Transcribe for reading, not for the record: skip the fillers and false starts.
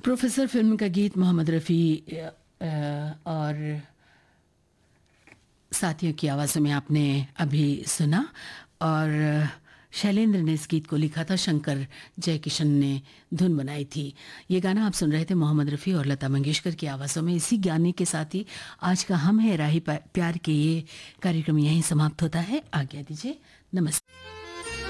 Professor film का गीत मोहम्मद रफ़ी और साथियों की आवाज़ों में आपने अभी सुना। और शैलेंद्र ने इस गीत को लिखा था, शंकर जयकिशन ने धुन बनाई थी। ये गाना आप सुन रहे थे मोहम्मद रफ़ी और लता मंगेशकर की आवाज़ों में। इसी गाने के साथ ही आज का हम है राही प्यार के ये कार्यक्रम यहीं समाप्त होता है। आज्ञा दीजिए, नमस्ते।